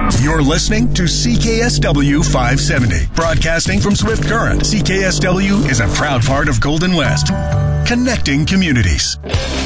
You're listening to CKSW 570, broadcasting from Swift Current. CKSW is a proud part of Golden West, connecting communities.